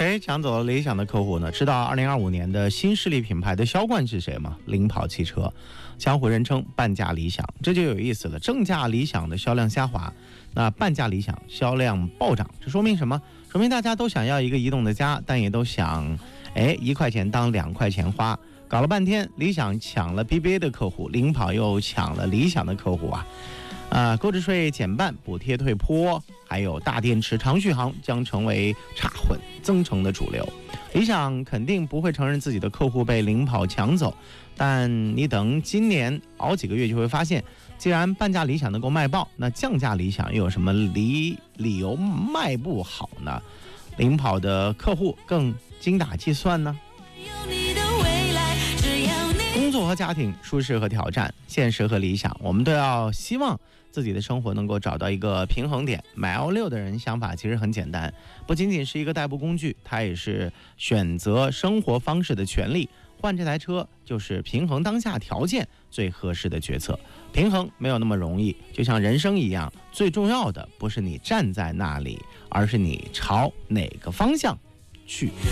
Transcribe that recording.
谁抢走了理想的客户呢？知道2025年的新势力品牌的销冠是谁吗？领跑汽车，江湖人称半价理想。这就有意思了，正价理想的销量下滑，那半价理想销量暴涨，这说明什么？说明大家都想要一个移动的家，但也都想1块钱当2块钱花。搞了半天，理想抢了 BBA 的客户，领跑又抢了理想的客户购置税减半，补贴退坡，还有大电池长续航将成为插混增程的主流。理想肯定不会承认自己的客户被领跑抢走，但你等今年熬几个月就会发现，既然半价理想能够卖爆，那降价理想又有什么理由卖不好呢？领跑的客户更精打细算呢？工作和家庭，舒适和挑战，现实和理想，我们都要希望自己的生活能够找到一个平衡点。买 L6 的人想法其实很简单，不仅仅是一个代步工具，它也是选择生活方式的权利。换这台车就是平衡当下条件最合适的决策。平衡没有那么容易，就像人生一样，最重要的不是你站在那里，而是你朝哪个方向去。